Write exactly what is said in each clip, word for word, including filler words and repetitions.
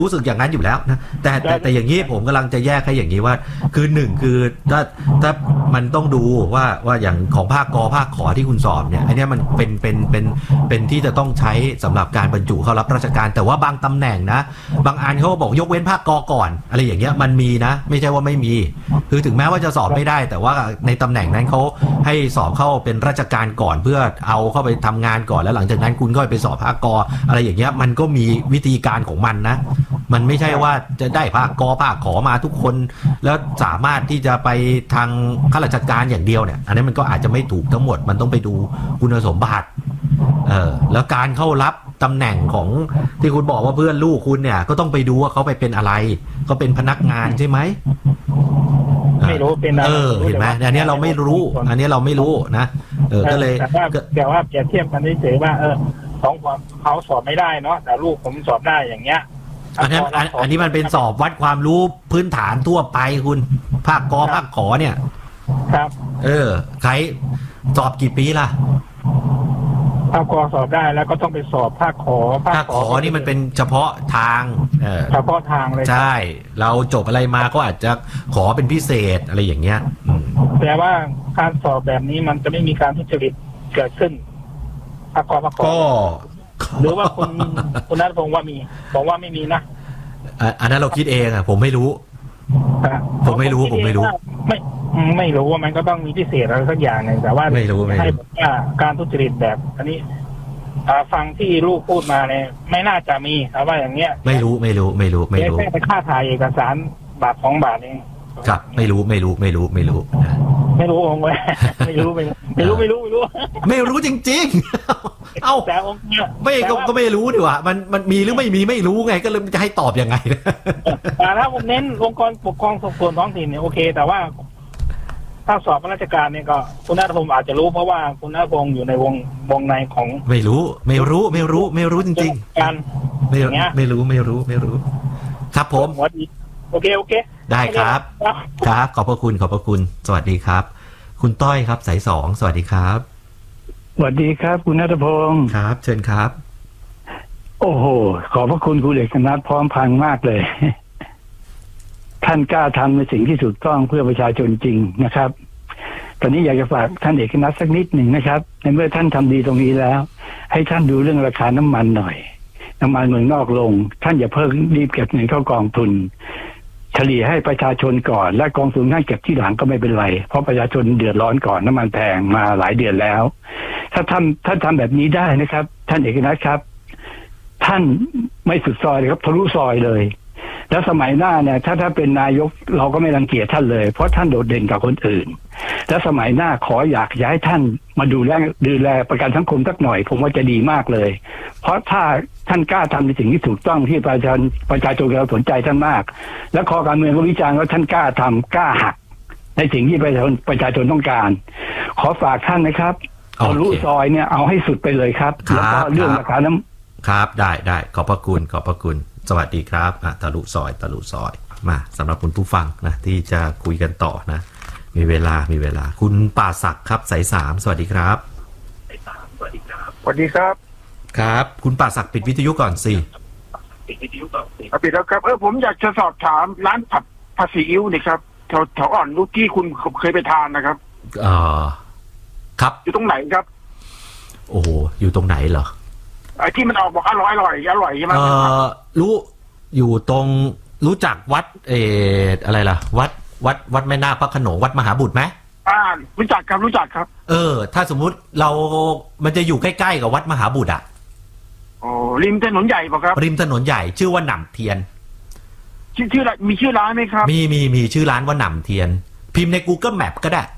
รู้สึกอย่างนั้นอยู่แล้วนะแต่แต่แต่อย่างนี้ผมกำลังจะแยกให้อย่างนี้ว่าคือหนึ่งคือถ้าถ้ามันต้องดูว่าว่าอย่างของภาคกอภาคขอที่คุณสอบเนี่ยอันนี้มันเป็นเป็นเป็นเป็นที่จะต้องใช้สำหรับการบรรจุเข้ารับราชการแต่ว่าบางตำแหน่งนะบางอันเขาบอกยกเว้นภาคกอก่อนอะไรอย่างเงี้ยมันมีนะไม่ใช่ว่าไม่มีคือถึงแม้ว่าจะสอบไม่ได้แต่ว่าในตำแหน่งนั้นเขาให้สอบเข้าเป็นราชการก่อนเพื่อเอาเข้าไปทำงานก่อนแล้วหลังจากนั้นคุณก็ไปสอบภาคกออะไรอย่างเงี้ยมันก็มีวิธีการของมันนะมันไม่ใช่ว่าจะได้ภาคกอภาคขอมาทุกคนแล้วสามารถที่จะไปทางข้าราชการอย่างเดียวเนี่ยอันนี้มันก็อาจจะไม่ถูกทั้งหมดมันต้องไปดูคุณสมบัติเออแล้วการเข้ารับตำแหน่งของที่คุณบอกว่าเพื่อนลูกคุณเนี่ยก็ต้องไปดูว่าเขาไปเป็นอะไรเขาเป็นพนักงานใช่ไหมไม่รู้เป็นอะไรเออเห็นไหมอันนี้เราไม่รู้อันนี้เราไม่รู้นะเออก็เลยแต่ว่าแต่ว่าเปรียบเทียบกันเฉยๆว่าเออของเขาสอบไม่ได้เนาะแต่ลูกผมสอบได้อย่างเงี้ยอันนี้อันนี้มันเป็นสอบวัดความรู้พื้นฐานทั่วไปคุณภาคกอภาคขอเนี่ยครับเออใครสอบกี่ปีล่ะภาคกอสอบได้แล้วก็ต้องไปสอบภาคขอภาคขอนี่มันเป็นเฉพาะทางเออเฉพาะทางเลยใช่เราจบอะไรมาก็อาจจะขอเป็นพิเศษอะไรอย่างเงี้ยแต่ว่าการสอบแบบนี้มันจะไม่มีการทุจริตเกิดขึ้นภาคกอภาคขอหรือว่าคุณคุณนัทพงศ์ว่ามีบอกว่าไม่มีนะอันนั้นเราคิดเองอ่ะผมไม่รู้ผมไม่รู้ผมไม่รู้ไม่ไม่รู้ว่ามันก็ต้องมีพิเศษอะไรสักอย่างหนึ่งแต่ว่าไม่รู้ไม่รู้ว่าการทุจริตแบบอันนี้ฟังที่ลูกพูดมาเนี่ยไม่น่าจะมีเอาว่าอย่างเงี้ยไม่รู้ไม่รู้ไม่รู้ไม่รู้แค่ไปค่าถ่ายเอกสารบาทสองบาทเองครับไม่รู้ไม่รู้ไม่รู้ไม่รู้ไม่รู้องค์ไว้ไม่รู้ไม่รู้ไม่รู้ไม่รู้ไม่รู้ไม่รู้จริงๆเอ้าแต่องค์ไม่ก็ไม่รู้ดีกว่ามันมันมีหรือไม่มีไม่รู้ไงก็เลยจะให้ตอบยังไงแต่ถ้าผมเน้นองค์กรปกครองส่วนท้องถิ่นเนี่ยโอเคแต่ว่าถ้าสอบราชการเนี่ยก็คุณณัฐพงศ์อาจจะรู้เพราะว่าคุณณัฐพงศ์อยู่ในวงวงในของไม่รู้ไม่รู้ไม่รู้ไม่รู้จริงๆการไม่ไม่รู้ไม่รู้ไม่รู้ครับผมโอเคโอเคได้ครับครับขอบพระคุณขอบพระคุณสวัสดีครับคุณต้อยครับสายสองสวัสดีครับสวัสดีครับคุณณัฐพงศ์ครับเชิญครับโอ้โหขอบพระคุณคุณเอกนัทพร้อมพังมากเลยท่านกล้าทำในสิ่งที่ถูกต้องเพื่อประชาชนจริงนะครับตอนนี้อยากจะฝากท่านเอกนัทสักนิดหนึ่งนะครับในเมื่อท่านทำดีตรงนี้แล้วให้ท่านดูเรื่องราคาน้ำมันหน่อยน้ำมันเมืองนอกลงท่านอย่าเพิ่งรีบเก็บเงินเข้ากองทุนเฉลี่ยให้ประชาชนก่อนและกองทุนท่านเก็บที่หลังก็ไม่เป็นไรเพราะประชาชนเดือดร้อนก่อนน้ำมันแพงมาหลายเดือนแล้วถ้าทำท่านทำแบบนี้ได้นะครับท่านเอกนัทครับท่านไม่สุดซอยเลยครับทะลุซอยเลยแล้วสมัยหน้าเนี่ยถ้าถ้าเป็นนายกเราก็ไม่รังเกียจท่านเลยเพราะท่านโดดเด่นกว่าคนอื่นแล้วสมัยหน้าขออยากย้ายท่านมาดูแลดูแลประกันสังคมสักหน่อยผมว่าจะดีมากเลยเพราะถ้าท่านกล้าทำในสิ่งที่ถูกต้องที่ประชาชนประชาชนเราสนใจท่านมากและคอการเมืองก็วิจารณ์ว่าท่านกล้าทำกล้าหักในสิ่งที่ประชาชนประชาชนต้องการขอฝากท่านนะครับทะลุซอยเนี่ยเอาให้สุดไปเลยครับแล้วก็เรื่องราคาน้ำครับได้ได้ขอบพระคุณขอบพระคุณสวัสดีครับอ่ะทะลุซอยทะลุซอยมาสำหรับคุณผู้ฟังนะที่จะคุยกันต่อนะมีเวลามีเวลาคุณป่าศักดิ์ครับสายสามสวัสดีครับสายสามสวัสดีครับสวัสดีครับครับคุณป่าศักดิ์ปิดวิทยุก่อนสิปิดวิทยุก่อนสิปิดแล้วครับเออผมอยากจะสอบถามร้านผัดผัดซีอิ๊วนี่ครับแถวแถวอ่อนลูกที่คุณเคยไปทานนะครับอ่าครับอยู่ตรงไหนครับโอ้โหอยู่ตรงไหนเหรอไอ้ที่มันออกบอกอร่อยอร่อยอร่อยใช่ไหมเออรู้อยู่ตรงรู้จักวัดเอออะไรล่ะวัดวัดวัดแม่นาคพระโขนงวัดมหาบุตรไหมอ่ารู้จักครับรู้จักครับเออถ้าสมมุติเรามันจะอยู่ใกล้ๆกับวัดมหาบุตรอ่ะโอ้ริมถนนใหญ่ป่ะครับริมถนนใหญ่ชื่อว่าหนำเทียนชื่อชื่อมีชื่อร้านไหมครับมีมีมีชื่อร้านว่าหนำเทียนพิมพ์ใน Google Map ก็ได้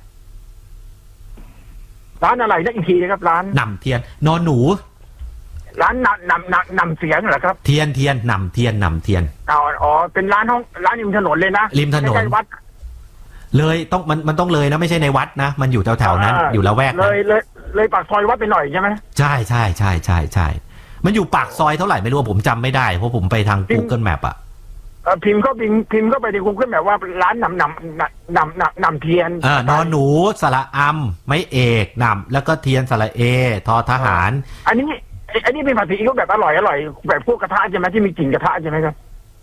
ร้านอะไรนะอีกทีนะครับร้านหนำเทียนนอนหนูร้านนำนำนำนำเสียงเหรอครับเทียนเทียนนำเทียนนำเทียนอ๋ออ๋อเป็นร้านห้องร้านริมถนนเลยนะริมถนนวัดเลยต้องมันมันต้องเลยนะไม่ใช่ในวัดนะมันอยู่แถวๆนั้นอยู่ละแวกเลยเลยเลยปากซอยวัดไปหน่อยใช่ไหมใช่ใช่ใช่ใช่ใช่มันอยู่ปากซอยเท่าไหร่ไม่รู้ผมจำไม่ได้เพราะผมไปทาง Google Map อ่ะพิมพ์ก็พิมพ์พิมพ์ก็ไปใน Google Map ว่าร้านนำนำนำนำนำเทียนเออนอนหนูสระอัมไม่เอกนำแล้วก็เทียนสระเอทอทหารอันนี้อันนี้เป็นผัดซีอิ๊วแบบอร่อยอร่อยแบบพวกกระทะใช่ไหมที่มีกลิ่นกระทะใช่ไหมครับ